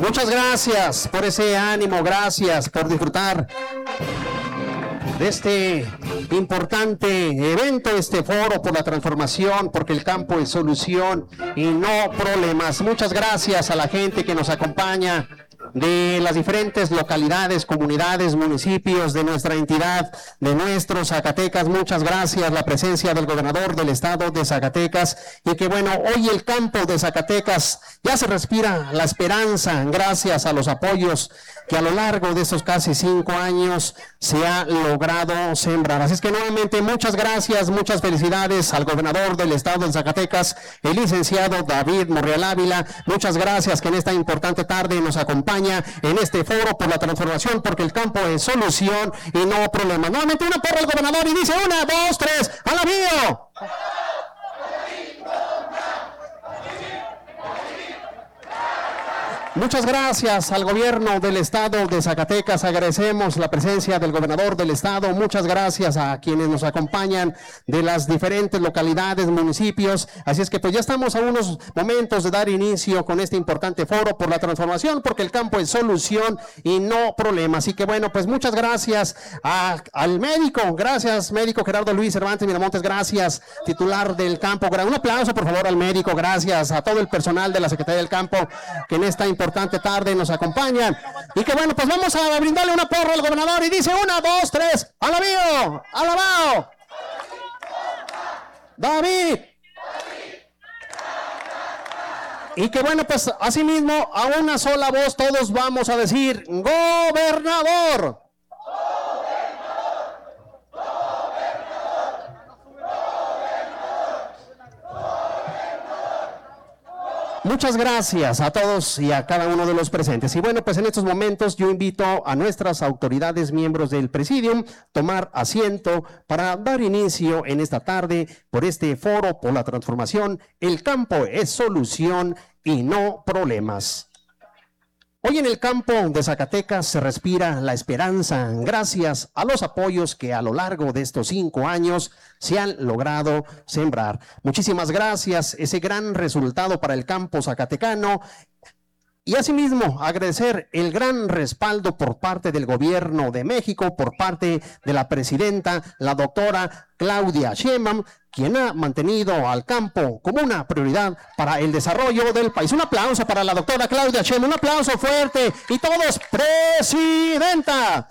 Muchas gracias por ese ánimo, gracias por disfrutar de este importante evento, este foro por la transformación, porque el campo es solución y no problemas. Muchas gracias a la gente que nos acompaña de las diferentes localidades, comunidades, municipios de nuestra entidad, de nuestros Zacatecas. Muchas gracias, la presencia del gobernador del estado de Zacatecas, y que bueno, hoy el campo de Zacatecas ya se respira la esperanza gracias a los apoyos que a lo largo de estos casi 5 años se ha logrado sembrar. Así es que nuevamente muchas gracias, muchas felicidades al gobernador del estado de Zacatecas, el licenciado David Monreal Ávila. Muchas gracias que en esta importante tarde nos acompaña en este foro por la transformación, porque el campo es solución y no problema. Nuevamente una porra al gobernador y dice 1, 2, 3, ¡a la mío! Muchas gracias al gobierno del estado de Zacatecas, agradecemos la presencia del gobernador del estado, muchas gracias a quienes nos acompañan de las diferentes localidades, municipios. Así es que pues ya estamos a unos momentos de dar inicio con este importante foro por la transformación, porque el campo es solución y no problema. Así que bueno, pues muchas gracias al médico, gracias médico Gerardo Luis Cervantes Miramontes, gracias titular del campo. Un aplauso por favor al médico, gracias a todo el personal de la Secretaría del Campo que en esta importante tarde nos acompañan, y que bueno, pues vamos a brindarle una porra al gobernador y dice 1, 2, 3, ¡alabío! ¡Alabao! ¡David! Y que bueno, pues así mismo a una sola voz todos vamos a decir ¡gobernador! Muchas gracias a todos y a cada uno de los presentes. Y bueno, pues en estos momentos yo invito a nuestras autoridades, miembros del Presidium, tomar asiento para dar inicio en esta tarde por este foro por la transformación. El campo es solución y no problemas. Hoy en el campo de Zacatecas se respira la esperanza gracias a los apoyos que a lo largo de estos 5 años se han logrado sembrar. Muchísimas gracias, ese gran resultado para el campo zacatecano. Y asimismo, agradecer el gran respaldo por parte del gobierno de México, por parte de la presidenta, la doctora Claudia Sheinbaum, quien ha mantenido al campo como una prioridad para el desarrollo del país. Un aplauso para la doctora Claudia Sheinbaum, un aplauso fuerte, y todos, presidenta.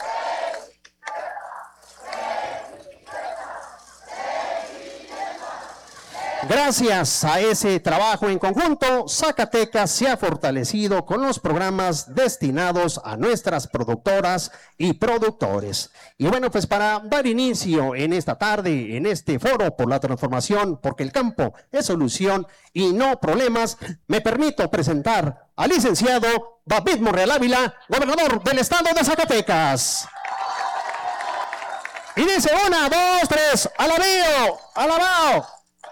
Gracias a ese trabajo en conjunto, Zacatecas se ha fortalecido con los programas destinados a nuestras productoras y productores. Y bueno, pues para dar inicio en esta tarde, en este foro por la transformación, porque el campo es solución y no problemas, me permito presentar al licenciado David Monreal Ávila, gobernador del estado de Zacatecas. Y dice 1, 2, 3, ¡alabío! ¡Alabao!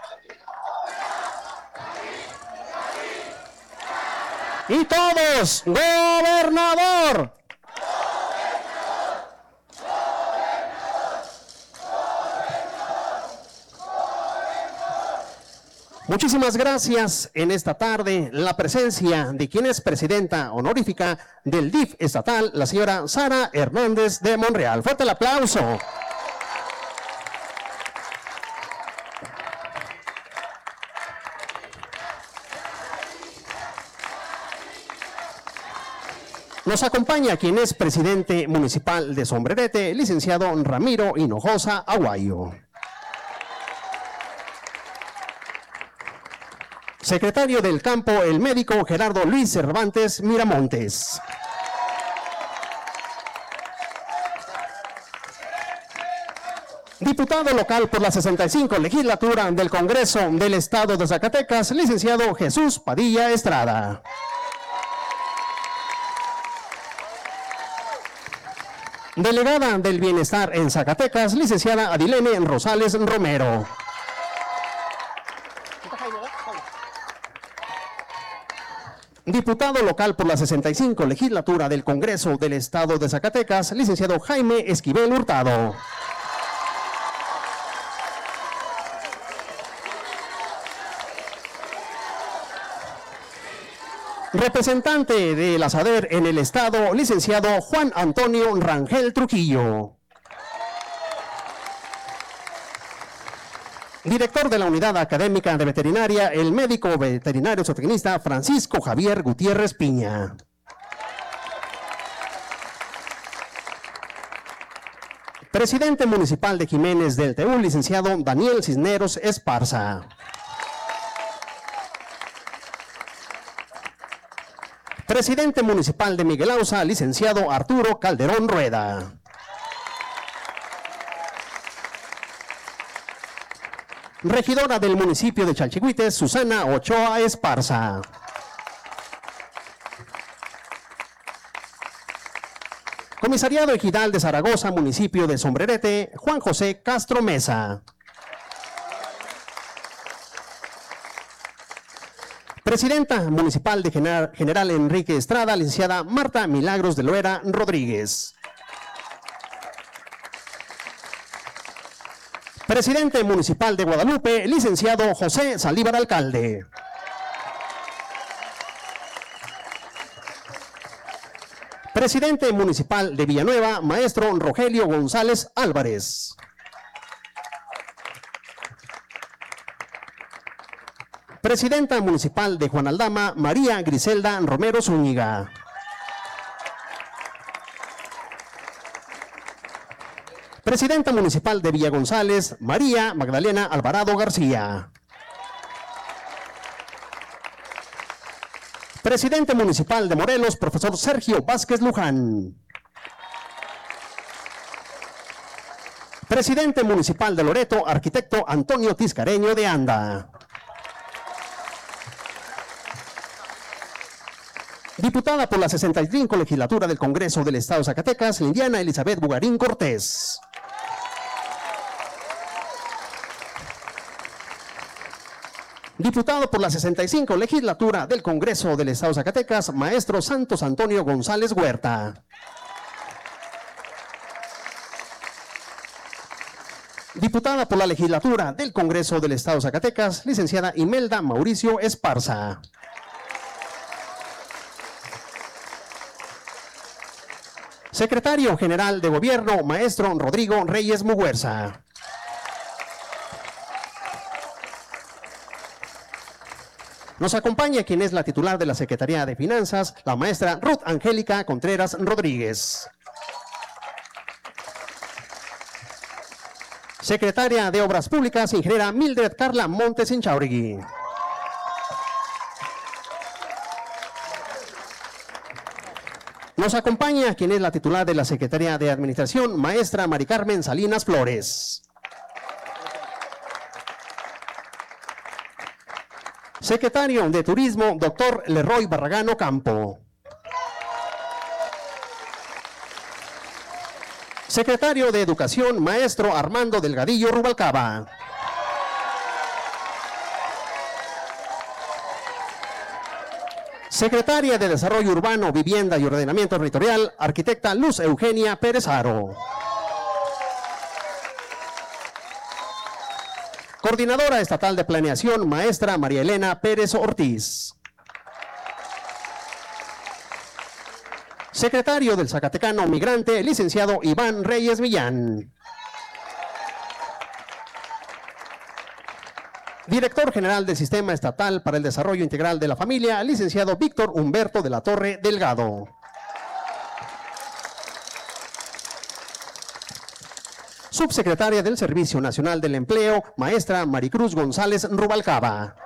Y todos, gobernador. Muchísimas gracias en esta tarde la presencia de quien es presidenta honorífica del DIF estatal, la señora Sara Hernández de Monreal. Fuerte el aplauso. Nos acompaña quien es presidente municipal de Sombrerete, el licenciado Ramiro Hinojosa Aguayo. Secretario del Campo, el médico Gerardo Luis Cervantes Miramontes. Diputado local por la 65 legislatura del Congreso del Estado de Zacatecas, licenciado Jesús Padilla Estrada. Delegada del Bienestar en Zacatecas, licenciada Adilene Rosales Romero. Diputado local por la 65 legislatura del Congreso del Estado de Zacatecas, licenciado Jaime Esquivel Hurtado. Representante de la SADER en el Estado, licenciado Juan Antonio Rangel Trujillo. Director de la Unidad Académica de Veterinaria, el médico veterinario zootecnista Francisco Javier Gutiérrez Piña. Presidente municipal de Jiménez del Teúl, licenciado Daniel Cisneros Esparza. Presidente municipal de Miguel Ausa, licenciado Arturo Calderón Rueda. Regidora del municipio de Chalchihuites, Susana Ochoa Esparza. Comisariado Ejidal de Zaragoza, municipio de Sombrerete, Juan José Castro Mesa. Presidenta municipal de General Enrique Estrada, licenciada Marta Milagros de Loera Rodríguez. Presidente municipal de Guadalupe, licenciado José Saldívar Alcalde. Presidente municipal de Villanueva, maestro Rogelio González Álvarez. Presidenta municipal de Juan Aldama, María Griselda Romero Zúñiga. Presidenta municipal de Villa González, María Magdalena Alvarado García. Presidente municipal de Morelos, profesor Sergio Vázquez Luján. Presidente municipal de Loreto, arquitecto Antonio Tiscareño de Anda. Diputada por la 65 legislatura del Congreso del Estado de Zacatecas, Liliana Elizabeth Bugarín Cortés. Diputado por la 65 legislatura del Congreso del Estado de Zacatecas, maestro Santos Antonio González Huerta. Diputada por la legislatura del Congreso del Estado de Zacatecas, licenciada Imelda Mauricio Esparza. Secretario General de Gobierno, maestro Rodrigo Reyes Muguerza. Nos acompaña quien es la titular de la Secretaría de Finanzas, la maestra Ruth Angélica Contreras Rodríguez. Secretaria de Obras Públicas, ingeniera Mildred Carla Montes Inchauregui. Nos acompaña quien es la titular de la Secretaría de Administración, maestra Mari Carmen Salinas Flores. Secretario de Turismo, doctor Leroy Barragán Ocampo. Secretario de Educación, maestro Armando Delgadillo Rubalcaba. Secretaria de Desarrollo Urbano, Vivienda y Ordenamiento Territorial, arquitecta Luz Eugenia Pérez Aro. Coordinadora Estatal de Planeación, maestra María Elena Pérez Ortiz. Secretario del Zacatecano Migrante, licenciado Iván Reyes Millán. Director General del Sistema Estatal para el Desarrollo Integral de la Familia, licenciado Víctor Humberto de la Torre Delgado. Subsecretaria del Servicio Nacional del Empleo, maestra Maricruz González Rubalcaba.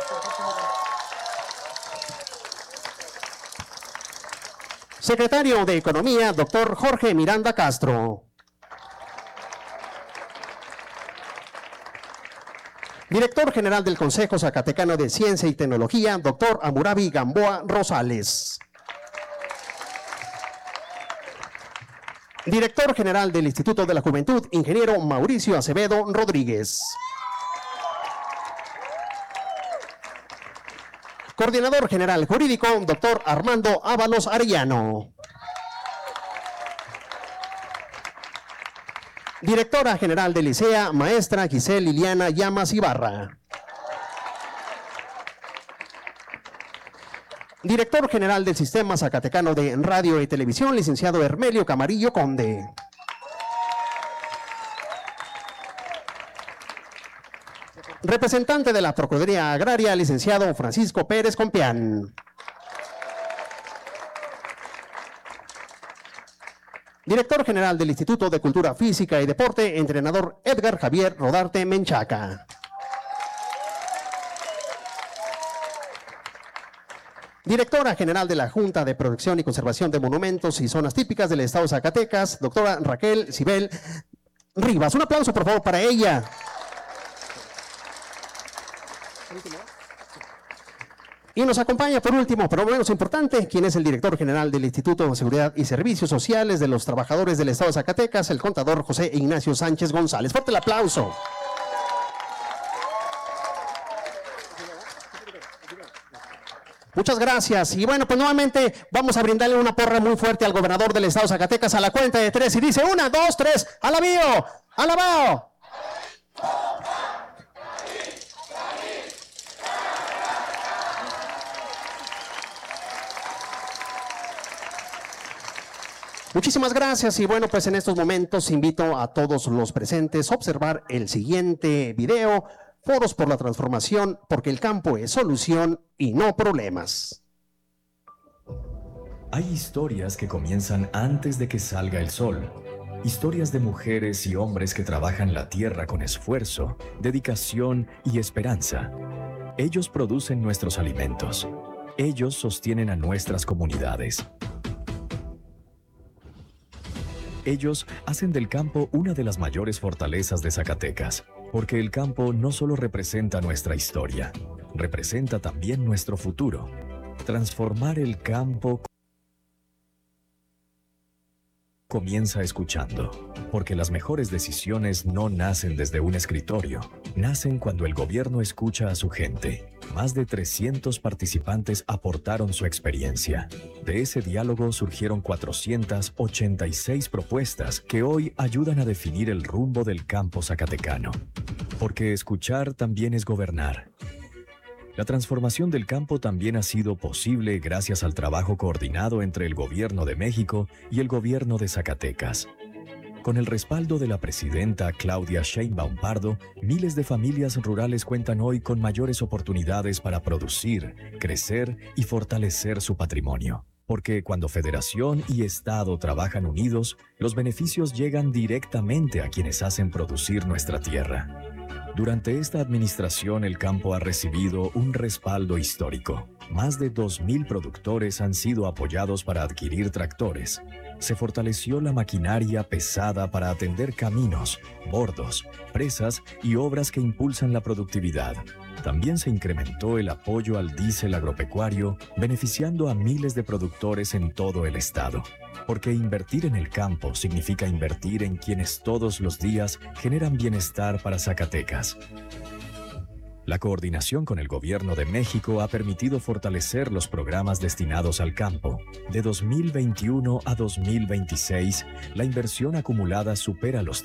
Secretario de Economía, doctor Jorge Miranda Castro. Director General del Consejo Zacatecano de Ciencia y Tecnología, doctor Amurabi Gamboa Rosales. Director General del Instituto de la Juventud, ingeniero Mauricio Acevedo Rodríguez. Coordinador General Jurídico, doctor Armando Ábalos Arellano. Directora General del ICEA, maestra Giselle Liliana Llamas Ibarra. Director General del Sistema Zacatecano de Radio y Televisión, licenciado Hermelio Camarillo Conde. Representante de la Procuraduría Agraria, licenciado Francisco Pérez Compián. Director General del Instituto de Cultura Física y Deporte, entrenador Edgar Javier Rodarte Menchaca. Directora General de la Junta de Protección y Conservación de Monumentos y Zonas Típicas del Estado de Zacatecas, doctora Raquel Cibel Rivas. Un aplauso, por favor, para ella. Y nos acompaña, por último, pero menos importante, quien es el director general del Instituto de Seguridad y Servicios Sociales de los Trabajadores del Estado de Zacatecas, el contador José Ignacio Sánchez González. Fuerte el aplauso. Muchas gracias. Y bueno, pues nuevamente vamos a brindarle una porra muy fuerte al gobernador del Estado de Zacatecas a la cuenta de 3 y dice 1, 2, 3, ¡alabío! ¡Alabao! Muchísimas gracias y bueno, pues en estos momentos invito a todos los presentes a observar el siguiente video, Foros por la Transformación, porque el campo es solución y no problemas. Hay historias que comienzan antes de que salga el sol. Historias de mujeres y hombres que trabajan la tierra con esfuerzo, dedicación y esperanza. Ellos producen nuestros alimentos. Ellos sostienen a nuestras comunidades. Ellos hacen del campo una de las mayores fortalezas de Zacatecas, porque el campo no solo representa nuestra historia, representa también nuestro futuro. Transformar el campo comienza escuchando, porque las mejores decisiones no nacen desde un escritorio, nacen cuando el gobierno escucha a su gente. Más de 300 participantes aportaron su experiencia. De ese diálogo surgieron 486 propuestas que hoy ayudan a definir el rumbo del campo zacatecano. Porque escuchar también es gobernar. La transformación del campo también ha sido posible gracias al trabajo coordinado entre el Gobierno de México y el Gobierno de Zacatecas. Con el respaldo de la presidenta Claudia Sheinbaum Pardo, miles de familias rurales cuentan hoy con mayores oportunidades para producir, crecer y fortalecer su patrimonio. Porque cuando Federación y Estado trabajan unidos, los beneficios llegan directamente a quienes hacen producir nuestra tierra. Durante esta administración, el campo ha recibido un respaldo histórico. Más de 2,000 productores han sido apoyados para adquirir tractores. Se fortaleció la maquinaria pesada para atender caminos, bordos, presas y obras que impulsan la productividad. También se incrementó el apoyo al diésel agropecuario, beneficiando a miles de productores en todo el estado. Porque invertir en el campo significa invertir en quienes todos los días generan bienestar para Zacatecas. La coordinación con el Gobierno de México ha permitido fortalecer los programas destinados al campo. De 2021 a 2026, la inversión acumulada supera los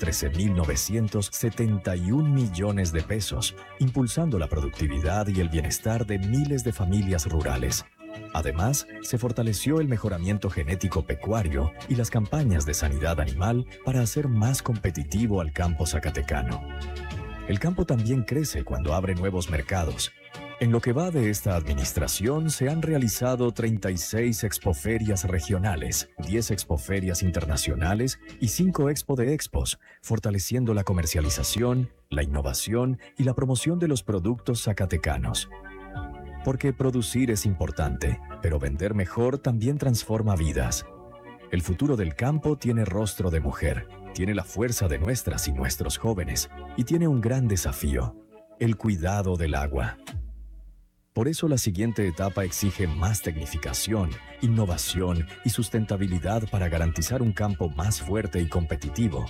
13,971 millones de pesos, impulsando la productividad y el bienestar de miles de familias rurales. Además, se fortaleció el mejoramiento genético pecuario y las campañas de sanidad animal para hacer más competitivo al campo zacatecano. El campo también crece cuando abre nuevos mercados. En lo que va de esta administración, se han realizado 36 expoferias regionales, 10 expoferias internacionales y 5 expo de expos, fortaleciendo la comercialización, la innovación y la promoción de los productos zacatecanos. Porque producir es importante, pero vender mejor también transforma vidas. El futuro del campo tiene rostro de mujer, tiene la fuerza de nuestras y nuestros jóvenes, y tiene un gran desafío: el cuidado del agua. Por eso la siguiente etapa exige más tecnificación, innovación y sustentabilidad para garantizar un campo más fuerte y competitivo.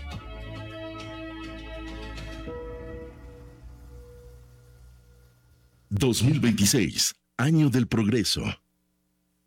...2026, Año del Progreso.